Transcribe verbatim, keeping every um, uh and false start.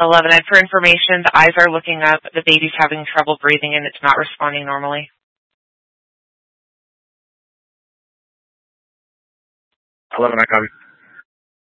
eleven, and for information, the eyes are looking up, the baby's having trouble breathing, and it's not responding normally. eleven, I copy.